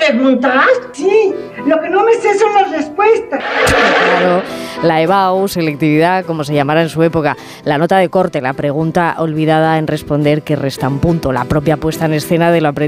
preguntas? Sí, lo que no me sé son las respuestas. Claro, la EBAU, selectividad, como se llamara en su época, la nota de corte, la pregunta olvidada en responder que resta un punto, la propia puesta en escena de lo aprendido